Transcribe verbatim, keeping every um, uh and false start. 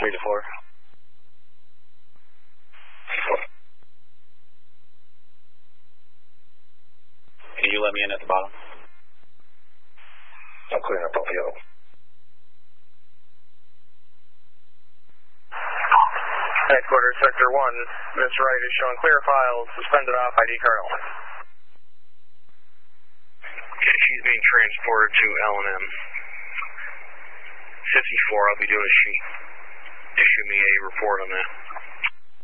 three to four. Can you let me in at the bottom? I'm clearing up L P O. Headquarters, Sector one, Mister Wright is showing clear files, suspended off I D card only. Okay, she's being transported to L and M. fifty-four, I'll be doing a sheet. Issue me a report on that.